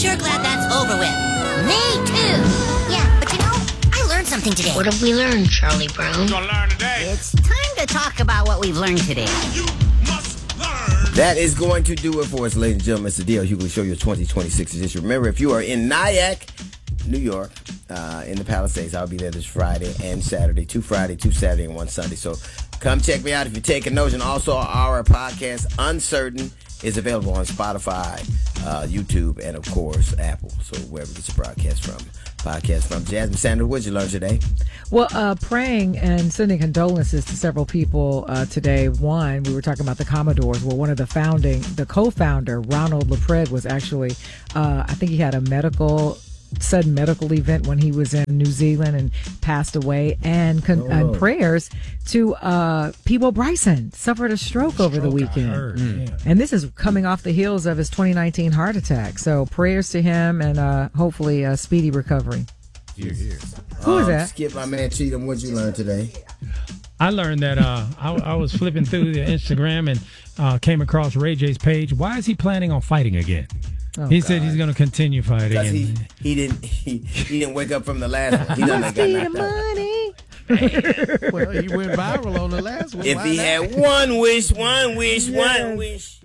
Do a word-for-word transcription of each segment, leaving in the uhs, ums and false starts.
sure glad that's over with. Me too. Yeah, but you know, I learned something today. What have we learned, Charlie Brown? Gonna learn today. It's time to talk about what we've learned today. You must learn. That is going to do it for us, ladies and gentlemen. It's the D L Hughley Show, your twenty twenty-six edition. Remember, if you are in Nyack, New York, uh, in the Palisades, I'll be there this Friday and Saturday. Two Friday, two Saturday, and one Sunday. So come check me out if you're taking notes. And also our podcast, Uncertain, is available on Spotify, uh, YouTube, and, of course, Apple. So wherever you get your broadcast from. Podcast from Jasmine Sanders. What did you learn today? Well, uh, praying and sending condolences to several people uh, today. One, we were talking about the Commodores. Well, one of the founding, the co-founder, Ronald LaPred, was actually, uh, I think he had a medical, sudden medical event when he was in New Zealand and passed away. And, con- oh. and prayers to uh, Peebo Bryson, suffered a stroke, over the weekend. Mm. Yeah. And this is coming off the heels of his twenty nineteen heart attack. So prayers to him and uh, hopefully a speedy recovery. Here, here. Who is Um, that? Skip, my man Cheatham. What did you learn today? I learned that uh, I, I was flipping through the Instagram and uh, came across Ray J's page. Why is he planning on fighting again? Oh, he God. said he's going to continue fighting. Because he, And he didn't he, he didn't wake up from the last one. He done Must got be the knocked out. money. Well, he went viral on the last one. If Why he not? had one wish, one wish, one wish.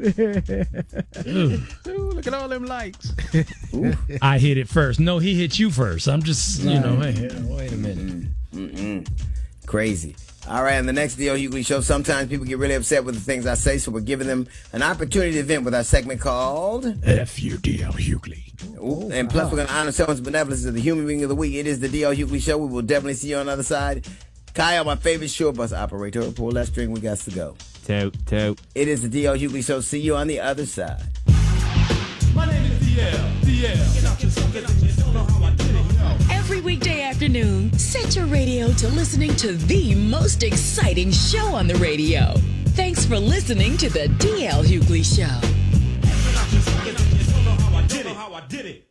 Ooh, Ooh, look at all them likes. I hit it first. No, he hit you first. I'm just, you know, hey, wait a minute. Mm-mm. Crazy. All right, on the next D L Hughley Show, sometimes people get really upset with the things I say, so we're giving them an opportunity to vent with our segment called F U D L Hughley. Ooh, and plus, we're going to honor someone's benevolence as the human being of the week. It is the D L Hughley Show. We will definitely see you on the other side. Kyle, my favorite short bus operator. Pull that string. We got to go. Toot, toot. It is the D L Hughley Show. See you on the other side. My name is D L. D L. Every weekday afternoon, set your radio to listening to the most exciting show on the radio. Thanks for listening to the D L Hughley Show. How I did it.